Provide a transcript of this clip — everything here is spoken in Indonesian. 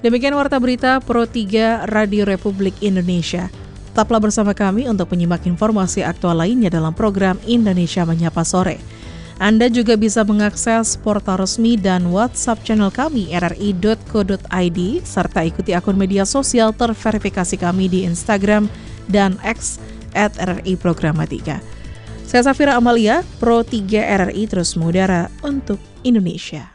Demikian Warta Berita Pro 3 Radio Republik Indonesia. Tetaplah bersama kami untuk menyimak informasi aktual lainnya dalam program Indonesia Menyapa Sore. Anda juga bisa mengakses portal resmi dan WhatsApp channel kami rri.co.id serta ikuti akun media sosial terverifikasi kami di Instagram dan X @RRI Programa 3. Saya Safira Amalia, Pro 3 RRI terus mengudara untuk Indonesia.